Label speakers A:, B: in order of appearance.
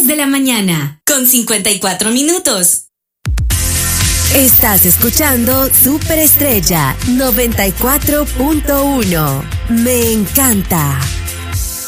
A: de la mañana, con 54 minutos.
B: Estás escuchando Superestrella 94.1. Me encanta.